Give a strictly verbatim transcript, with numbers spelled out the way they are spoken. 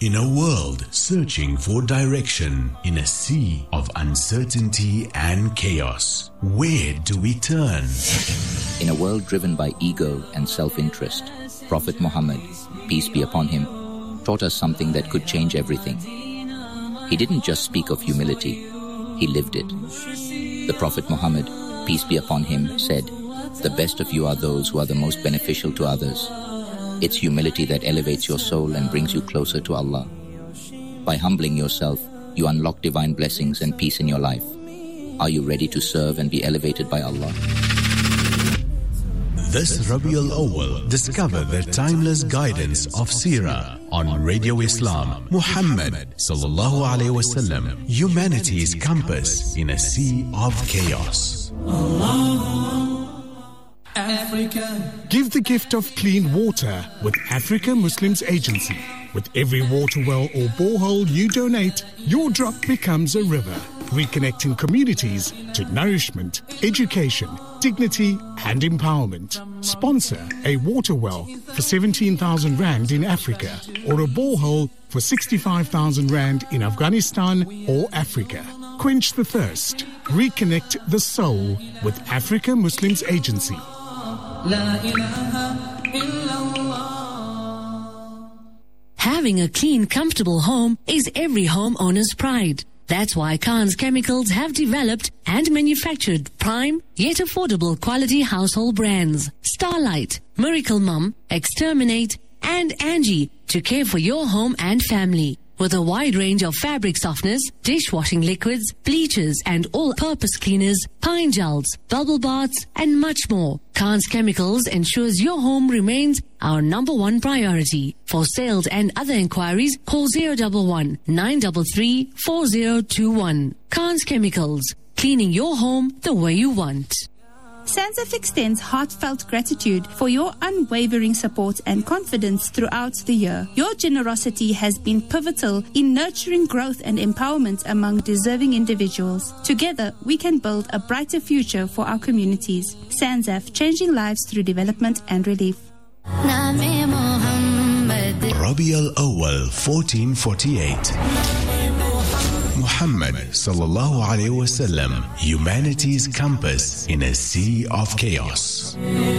In a world searching for direction, in a sea of uncertainty and chaos, where do we turn? In a world driven by ego and self-interest, Prophet Muhammad, peace be upon him, taught us something that could change everything. He didn't just speak of humility, he lived it. The Prophet Muhammad, peace be upon him, said, "The best of you are those who are the most beneficial to others." It's humility that elevates your soul and brings you closer to Allah. By humbling yourself, you unlock divine blessings and peace in your life. Are you ready to serve and be elevated by Allah? This Rabiul Awwal, discover the timeless guidance of Seerah on Radio Islam. Muhammad sallallahu alaihi wasallam, humanity's compass in a sea of chaos. Africa. Give the gift of clean water with Africa Muslims Agency. With every water well or borehole you donate, your drop becomes a river, reconnecting communities to nourishment, education, dignity and empowerment. Sponsor a water well for seventeen thousand rand in Africa or a borehole for sixty-five thousand rand in Afghanistan or Africa. Quench the thirst. Reconnect the soul with Africa Muslims Agency. Having a clean, comfortable home is every homeowner's pride. That's why Khan's Chemicals have developed and manufactured prime yet affordable quality household brands. Starlight, Miracle Mum, Exterminate and Angie to care for your home and family. With a wide range of fabric softeners, dishwashing liquids, bleachers and all-purpose cleaners, pine gels, bubble baths and much more, Khan's Chemicals ensures your home remains our number one priority. For sales and other inquiries, call zero one one, nine three three, four zero two one. Khan's Chemicals, cleaning your home the way you want. SANZAF extends heartfelt gratitude for your unwavering support and confidence throughout the year. Your generosity has been pivotal in nurturing growth and empowerment among deserving individuals. Together, we can build a brighter future for our communities. SANZAF, changing lives through development and relief. Rabiul Awwal fourteen forty-eight. Muhammad sallallahu alaihi wasallam, humanity's compass in a sea of chaos.